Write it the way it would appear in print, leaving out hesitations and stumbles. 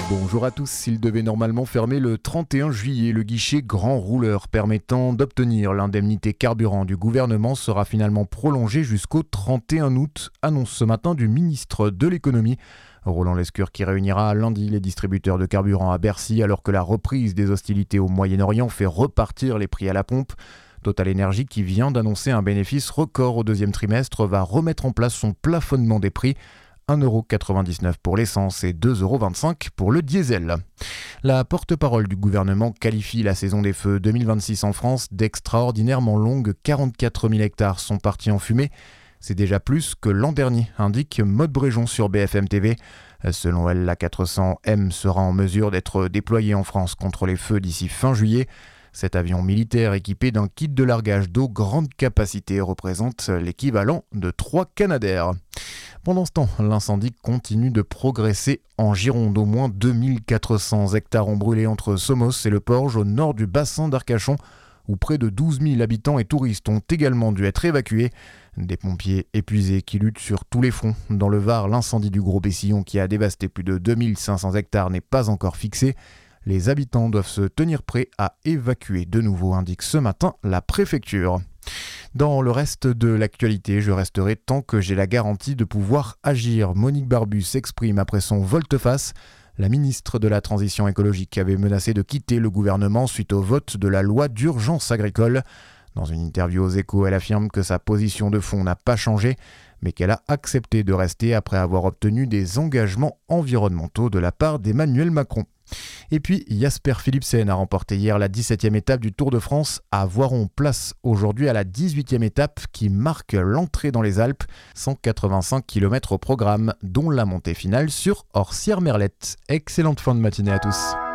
Bonjour à tous, il devait normalement fermer le 31 juillet. Le guichet grand rouleur permettant d'obtenir l'indemnité carburant du gouvernement sera finalement prolongé jusqu'au 31 août, annonce ce matin du ministre de l'économie. Roland Lescure qui réunira lundi les distributeurs de carburant à Bercy alors que la reprise des hostilités au Moyen-Orient fait repartir les prix à la pompe. Total Energy, qui vient d'annoncer un bénéfice record au deuxième trimestre, va remettre en place son plafonnement des prix. 1,99€ pour l'essence et 2,25€ pour le diesel. La porte-parole du gouvernement qualifie la saison des feux 2026 en France d'extraordinairement longue. 44 000 hectares sont partis en fumée. C'est déjà plus que l'an dernier, indique Maude Bréjon sur BFM TV. Selon elle, la 400M sera en mesure d'être déployée en France contre les feux d'ici fin juillet. Cet avion militaire équipé d'un kit de largage d'eau grande capacité représente l'équivalent de 3 Canadair. Pendant ce temps, l'incendie continue de progresser en Gironde. Au moins 2400 hectares ont brûlé entre Somos et le Porge, au nord du bassin d'Arcachon, où près de 12 000 habitants et touristes ont également dû être évacués. Des pompiers épuisés qui luttent sur tous les fronts. Dans le Var, l'incendie du Gros Bessillon qui a dévasté plus de 2500 hectares n'est pas encore fixé. Les habitants doivent se tenir prêts à évacuer de nouveau, indique ce matin la préfecture. Dans le reste de l'actualité, je resterai tant que j'ai la garantie de pouvoir agir. Monique Barbu s'exprime après son volte-face. La ministre de la Transition écologique avait menacé de quitter le gouvernement suite au vote de la loi d'urgence agricole. Dans une interview aux Échos, elle affirme que sa position de fond n'a pas changé, mais qu'elle a accepté de rester après avoir obtenu des engagements environnementaux de la part d'Emmanuel Macron. Et puis, Jasper Philipsen a remporté hier la 17e étape du Tour de France à Voiron. Place aujourd'hui à la 18e étape qui marque l'entrée dans les Alpes. 185 km au programme, dont la montée finale sur Orsières-Merlette. Excellente fin de matinée à tous.